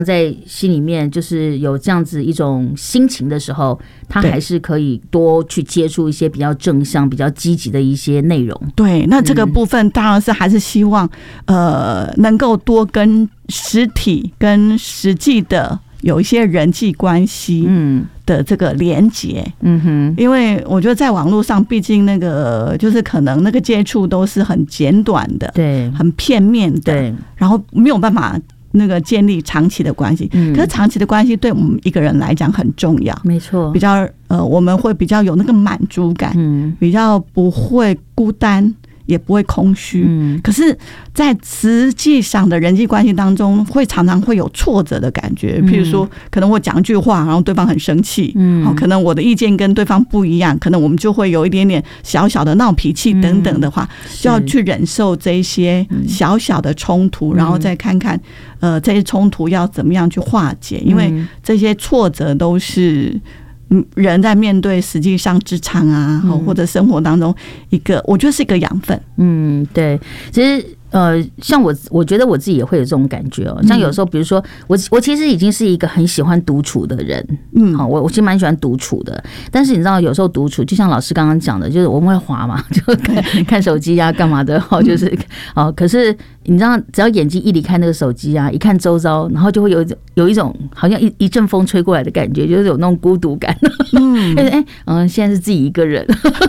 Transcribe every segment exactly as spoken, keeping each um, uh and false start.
在心里面就是有这样子一种心情的时候，他还是可以多去接触一些比较正向、比较积极的一些内容。 对，那这个部分当然是还是希望、嗯、呃能够多跟实体跟实际的有一些人际关系的这个连结。嗯哼，因为我觉得在网络上，毕竟那个就是可能那个接触都是很简短的，对，很片面的，对，然后没有办法那个建立长期的关系。嗯，可是长期的关系对我们一个人来讲很重要，没错，比较呃我们会比较有那个满足感，嗯，比较不会孤单。也不会空虚，嗯，可是，在实际上的人际关系当中，会常常会有挫折的感觉。譬如说，可能我讲一句话，然后对方很生气，嗯，可能我的意见跟对方不一样，可能我们就会有一点点小小的闹脾气等等的话，就要去忍受这一些小小的冲突，然后再看看，呃，这些冲突要怎么样去化解，因为这些挫折都是。人在面对实际上职场啊，或者生活当中一个，我觉得是一个养分。嗯，对，其实。呃，像我，我觉得我自己也会有这种感觉哦。像有时候，比如说我，我其实已经是一个很喜欢独处的人，嗯，好，我我其实蛮喜欢独处的。但是你知道，有时候独处，就像老师刚刚讲的，就是我们会滑嘛，就看看手机啊，干嘛的，哦，就是哦。可是你知道，只要眼睛一离开那个手机啊，一看周遭，然后就会有有一种好像一一阵风吹过来的感觉，就是有那种孤独感。嗯，哎，嗯，现在是自己一个人。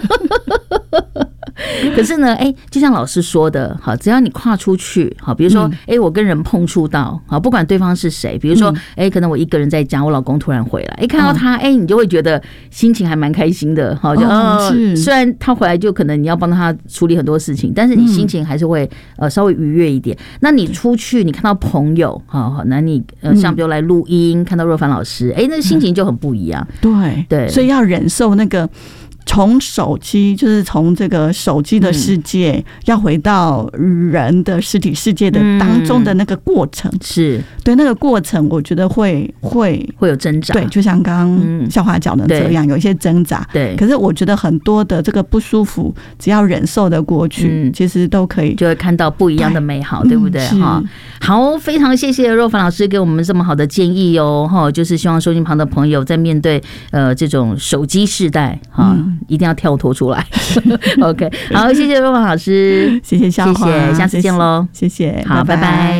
可是呢，哎，就像老师说的，好，只要你跨出去，好，比如说，哎，我跟人碰触到，好，不管对方是谁，比如说，哎，可能我一个人在家，我老公突然回来，哎，看到他，哎，你就会觉得心情还蛮开心的，好，就呃，虽然他回来就可能你要帮他处理很多事情，但是你心情还是会呃稍微愉悦一点。那你出去，你看到朋友，好，那你呃像比如来录音，看到若凡老师，哎，那心情就很不一样。对对，所以要忍受那个。从手机就是从这个手机的世界，嗯、要回到人的实体世界的当中的那个过程，嗯、是对那个过程，我觉得会会会有挣扎，对， 就像刚刚校花讲的这样，嗯、有一些挣扎，对。可是我觉得很多的这个不舒服，只要忍受的过去，嗯、其实都可以就会看到不一样的美好， 对, 对不对？哈、嗯，好，非常谢谢若凡老师给我们这么好的建议哦，哈，就是希望收音旁的朋友在面对呃这种手机世代哈。嗯一定要跳脱出来。OK， 好，谢谢若凡老师， 谢谢校花， 谢谢，下次见喽， 谢谢， 好，拜拜。